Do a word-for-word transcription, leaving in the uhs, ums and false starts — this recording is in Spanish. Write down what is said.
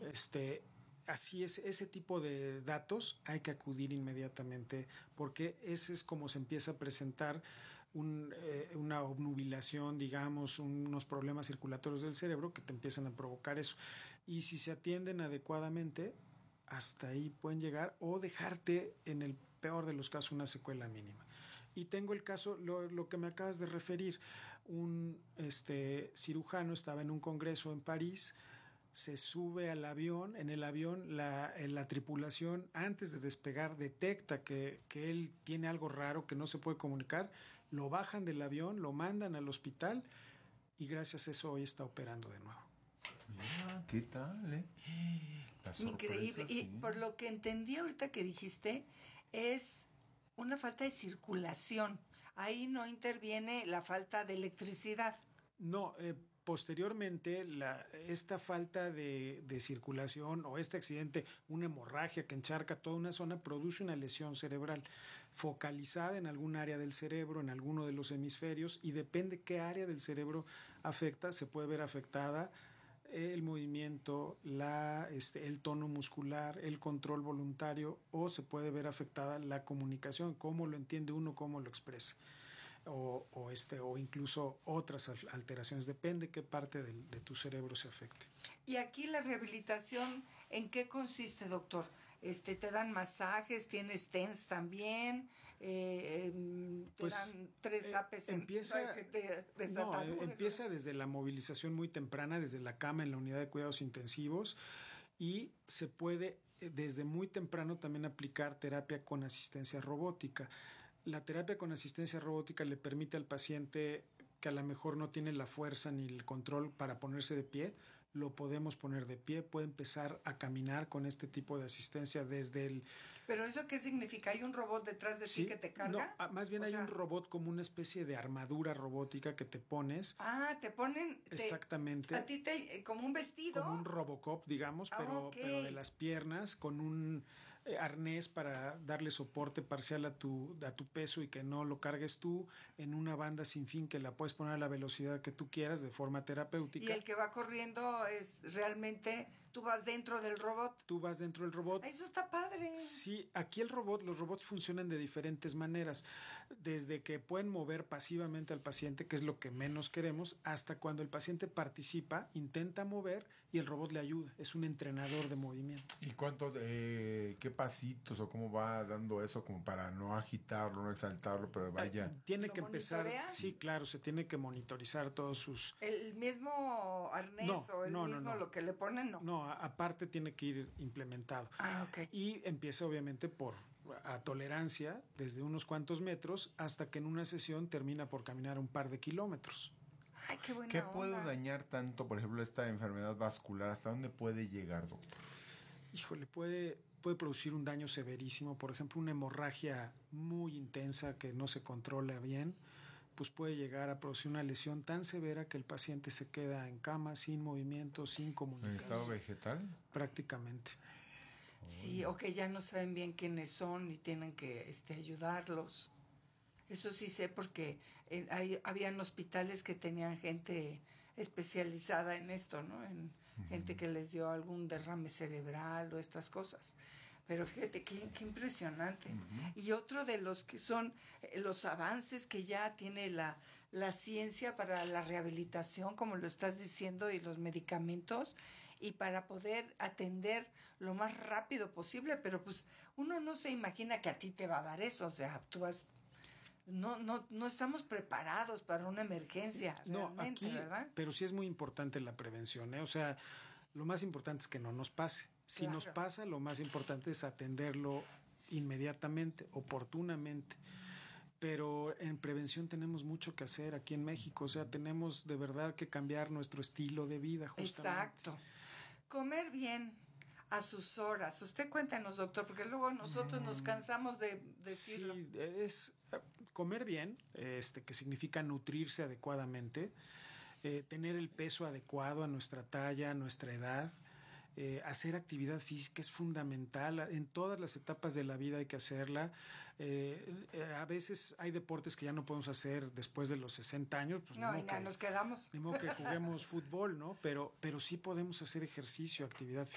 este, así es, ese tipo de datos hay que acudir inmediatamente, porque ese es como se empieza a presentar un, eh, una obnubilación, digamos, unos problemas circulatorios del cerebro que te empiezan a provocar eso. Y si se atienden adecuadamente, hasta ahí pueden llegar o dejarte, en el peor de los casos, una secuela mínima. Y tengo el caso, lo, lo que me acabas de referir, un este, cirujano estaba en un congreso en París, se sube al avión, en el avión la, la tripulación antes de despegar detecta que, que él tiene algo raro, que no se puede comunicar, lo bajan del avión, lo mandan al hospital y gracias a eso hoy está operando de nuevo. Mira, ¿qué tal, eh? Increíble. Sí. Y por lo que entendí ahorita que dijiste, es una falta de circulación. Ahí no interviene la falta de electricidad. No, eh, posteriormente la, esta falta de, de circulación o este accidente, una hemorragia que encharca toda una zona, produce una lesión cerebral focalizada en algún área del cerebro, en alguno de los hemisferios, y depende qué área del cerebro afecta, se puede ver afectada el movimiento, la, este, el tono muscular, el control voluntario, o se puede ver afectada la comunicación, cómo lo entiende uno, cómo lo expresa. O, o, este, o incluso otras alteraciones, depende qué parte del, de tu cerebro se afecte. Y aquí la rehabilitación, ¿en qué consiste, doctor? Este, ¿te dan masajes, tienes TENS también? Eh, ¿Te pues, dan tres eh, apes? Empieza, en, te, te no, empieza desde la movilización muy temprana, desde la cama en la unidad de cuidados intensivos, y se puede desde muy temprano también aplicar terapia con asistencia robótica. La terapia con asistencia robótica le permite al paciente que a lo mejor no tiene la fuerza ni el control para ponerse de pie, lo podemos poner de pie, puede empezar a caminar con este tipo de asistencia desde el... ¿Pero eso qué significa? ¿Hay un robot detrás de sí, ti que te carga? No, más bien o hay sea... un robot como una especie de armadura robótica que te pones. Ah, te ponen... Te, exactamente. A ti te... como un vestido. Como un Robocop, digamos, pero, ah, okay. pero de las piernas, con un eh, arnés para darle soporte parcial a tu, a tu peso y que no lo cargues tú, en una banda sin fin que la puedes poner a la velocidad que tú quieras de forma terapéutica. Y el que va corriendo es realmente, tú vas dentro del robot. Tú vas dentro del robot. Eso está padre. Sí, aquí el robot, los robots funcionan de diferentes maneras, desde que pueden mover pasivamente al paciente, que es lo que menos queremos, hasta cuando el paciente participa, intenta mover y el robot le ayuda. Es un entrenador de movimiento. ¿Y cuántos, eh, qué pasitos o cómo va dando eso como para no agitarlo, no exaltarlo, pero vaya? Eh, tiene ¿Lo que empezar. monitorea? Sí, claro, se tiene que monitorizar todos sus. ¿El mismo arnés no, o el no, mismo no, no. lo que le ponen? No. No, aparte tiene que ir implementado. Ah, ok. Y empieza obviamente por a tolerancia desde unos cuantos metros hasta que en una sesión termina por caminar un par de kilómetros. Ay, qué buena ¿Qué onda. puede dañar tanto, por ejemplo, esta enfermedad vascular? ¿Hasta dónde puede llegar, doctor? Híjole, puede, puede producir un daño severísimo. Por ejemplo, una hemorragia muy intensa que no se controla bien, pues puede llegar a producir una lesión tan severa que el paciente se queda en cama, sin movimiento, sin comunicación. ¿En estado vegetal? Prácticamente. Sí, o que ya no saben bien quiénes son y tienen que este, ayudarlos. Eso sí sé porque eh, hay, habían hospitales que tenían gente especializada en esto, ¿no? En uh-huh. gente que les dio algún derrame cerebral o estas cosas. Pero fíjate qué, qué impresionante. Uh-huh. Y otro de los que son eh, los avances que ya tiene la, la ciencia para la rehabilitación, como lo estás diciendo, y los medicamentos, y para poder atender lo más rápido posible. Pero pues uno no se imagina que a ti te va a dar eso. O sea, tú vas... No, no, no estamos preparados para una emergencia, no, realmente, aquí, ¿verdad? Pero sí es muy importante la prevención, ¿eh? O sea, lo más importante es que no nos pase. Si claro. nos pasa, lo más importante es atenderlo inmediatamente, oportunamente. Pero en prevención tenemos mucho que hacer aquí en México. O sea, tenemos de verdad que cambiar nuestro estilo de vida, justamente. Exacto. Comer bien a sus horas. Usted cuéntanos, doctor, porque luego nosotros nos cansamos de decirlo. Sí, es comer bien, este, que significa nutrirse adecuadamente, eh, tener el peso adecuado a nuestra talla, a nuestra edad. Eh, hacer actividad física es fundamental. En todas las etapas de la vida hay que hacerla. Eh, eh, a veces hay deportes que ya no podemos hacer después de los sesenta años. Pues no, y ya nos quedamos. Ni modo que juguemos fútbol, ¿no? Pero, pero sí podemos hacer ejercicio, actividad física.